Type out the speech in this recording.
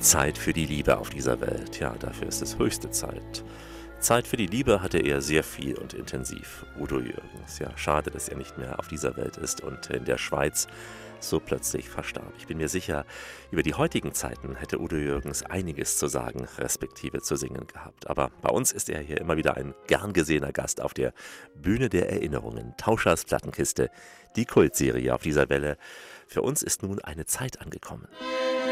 Zeit für die Liebe auf dieser Welt. Ja, dafür ist es höchste Zeit. Zeit für die Liebe hatte er sehr viel und intensiv. Udo Jürgens. Ja, schade, dass er nicht mehr auf dieser Welt ist und in der Schweiz so plötzlich verstarb. Ich bin mir sicher, über die heutigen Zeiten hätte Udo Jürgens einiges zu sagen, respektive zu singen gehabt. Aber bei uns ist er hier immer wieder ein gern gesehener Gast auf der Bühne der Erinnerungen. Tauschers Plattenkiste, die Kultserie auf dieser Welle. Für uns ist nun eine Zeit angekommen.